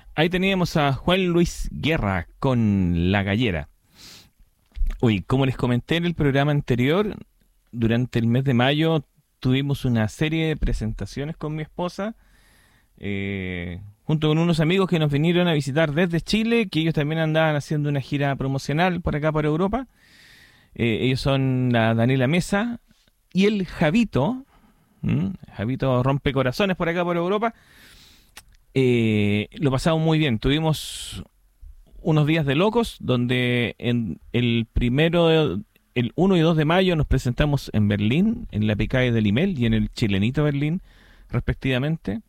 Ahí teníamos a Juan Luis Guerra con La Gallera. Uy, como les comenté en el programa anterior, durante el mes de mayo tuvimos una serie de presentaciones con mi esposa, junto con unos amigos que nos vinieron a visitar desde Chile, que ellos también andaban haciendo una gira promocional por acá por Europa. Ellos son la Daniela Mesa y el Javito. Javito rompe corazones por acá por Europa. Lo pasamos muy bien. Tuvimos unos días de locos donde en el 1 y 2 de mayo nos presentamos en Berlín, en la Picae del Imel y en el Chilenito Berlín, respectivamente.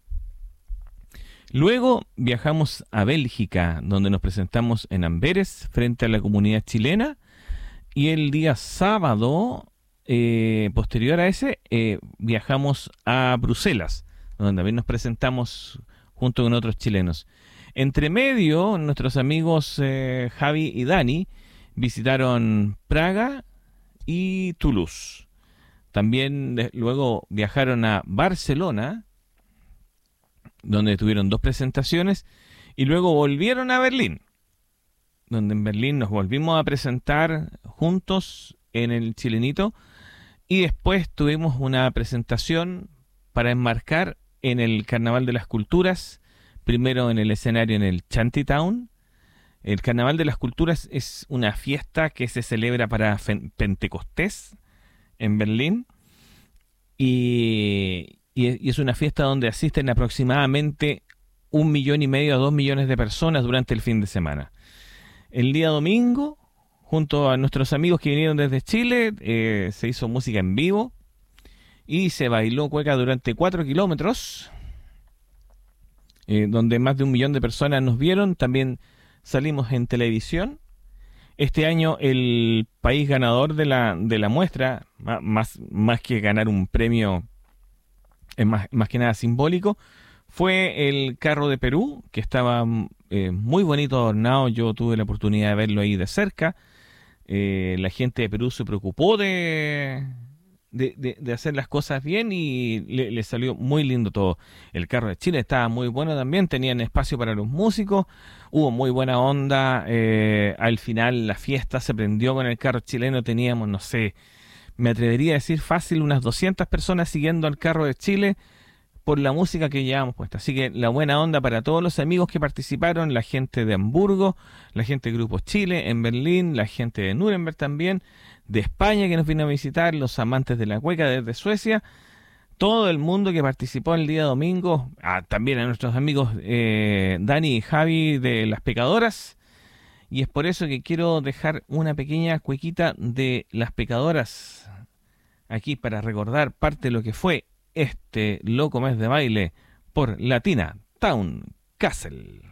Luego viajamos a Bélgica, donde nos presentamos en Amberes, frente a la comunidad chilena. Y el día sábado, posterior a ese, viajamos a Bruselas, donde también nos presentamos junto con otros chilenos. Entre medio, nuestros amigos Javi y Dani visitaron Praga y Toulouse. También luego viajaron a Barcelona, donde tuvieron 2 presentaciones, y luego volvieron a Berlín, donde en Berlín nos volvimos a presentar juntos en el Chilenito, y después tuvimos una presentación para enmarcar en el Carnaval de las Culturas, primero en el escenario en el Shantytown. El Carnaval de las Culturas es una fiesta que se celebra para Pentecostés en Berlín, y es una fiesta donde asisten aproximadamente 1,5 a 2 millones de personas durante el fin de semana. El día domingo, junto a nuestros amigos que vinieron desde Chile, se hizo música en vivo y se bailó cueca durante 4 kilómetros, donde más de 1 millón de personas nos vieron. También salimos en televisión. Este año el país ganador de la muestra, más que ganar un premio, es más que nada simbólico, fue el carro de Perú, que estaba muy bonito adornado. Yo tuve la oportunidad de verlo ahí de cerca. La gente de Perú se preocupó de hacer las cosas bien y le salió muy lindo todo. El carro de Chile estaba muy bueno también, tenían espacio para los músicos, hubo muy buena onda. Al final la fiesta se prendió con el carro chileno, teníamos, no sé, me atrevería a decir fácil, unas 200 personas siguiendo al carro de Chile por la música que llevamos puesta. Así que la buena onda para todos los amigos que participaron, la gente de Hamburgo, la gente de Grupo Chile en Berlín, la gente de Nuremberg también, de España que nos vino a visitar, los amantes de la cueca desde Suecia, todo el mundo que participó el día domingo, también a nuestros amigos Dani y Javi de Las Pecadoras. Y es por eso que quiero dejar una pequeña cuequita de Las Pecadoras aquí para recordar parte de lo que fue este loco mes de baile por Latina Town Castle.